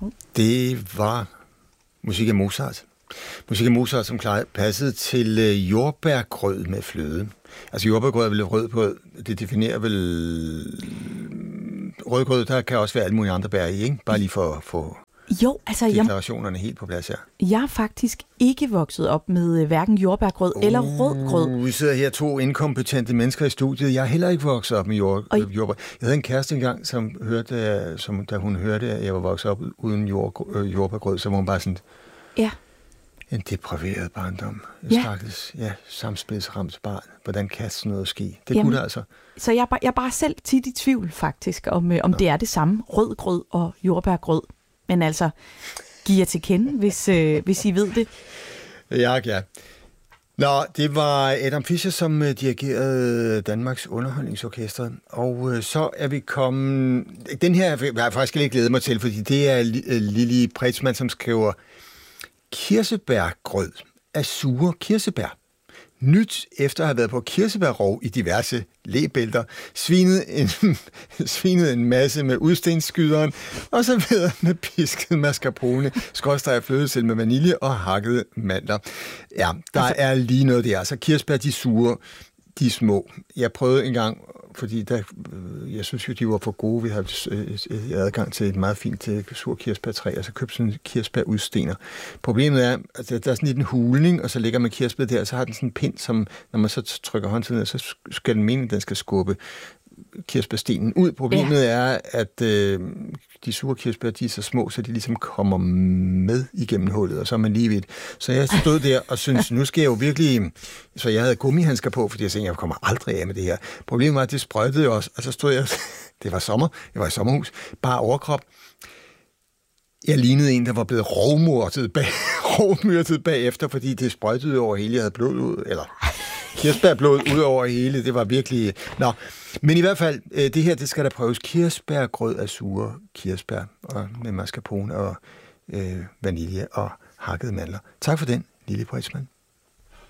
Det var musik af Mozart. Musik af Mozart, som passede til jordbærgrød med fløde. Altså jordbærgrød er vel rødgrød. Det definerer vel... Rødgrød, der kan også være alle mulige andre bær i, ikke? Bare lige for at få deklarationerne helt på plads her. Jeg er faktisk ikke vokset op med hverken jordbærgrød eller rødgrød. Vi sidder her 2 inkompetente mennesker i studiet. Jeg er heller ikke vokset op med jordbær. Jeg havde en kæreste engang, da hun hørte, at jeg var vokset op uden jordbærgrød, så var hun bare sådan... Ja. En depraveret barndom. Stakkels, samspilsramt barn. Hvordan kan sådan noget ske? Det kunne det altså. Så jeg er bare selv tit i tvivl faktisk, om det er det samme. Rødgrød og jordbærgrød. Men altså, giv jer til kende, hvis I ved det. Ja. Nå, det var Adam Fischer, som dirigerede Danmarks Underholdningsorkester. Og så er vi kommet... Den her har jeg faktisk ikke glædet mig til, fordi det er Lili Pretzmann, som skriver kirsebærgrød af sure kirsebær. Nyt efter at have været på kirsebærrov i diverse læbælter, svinede en masse med udstensskyderen, og så videre med pisket mascarpone, skråstreg flødesæl med vanilje og hakkede mandler. Ja, der er lige noget der. Så kirsebær, de sure, de små. Jeg prøvede en gang, fordi jeg synes jo, de var for gode. Vi havde adgang til et meget fint sur kirsebærtræ, og så købte sådan en kirsebærudstener. Problemet er, at der er sådan lidt en hulning, og så ligger man kirsebær der, og så har den sådan en pind, som når man så trykker håndtaget ned, så skal den mene, at den skal skubbe kirsebærstenen ud. Problemet er, at de sure kirsebær, de er så små, så de ligesom kommer med igennem hullet, og så er man lige ved. Så jeg stod der og syntes, nu skal jeg jo virkelig... Så jeg havde gummihandsker på, fordi jeg tænkte, jeg kommer aldrig af med det her. Problemet var, at det sprøjtede jo også, og så stod jeg... Det var sommer, jeg var i sommerhus, bare overkrop. Jeg lignede en, der var blevet rovmyrtet bagefter, fordi det sprøjtede over hele. Jeg havde blod ud, eller kirsebærblod ud over hele. Det var virkelig... Nå, men i hvert fald, det her, det skal der prøves. Kirsebærgrød af sure kirsebær, og med mascarpone og vanilje og hakkede mandler. Tak for den, Lili Pretzmann.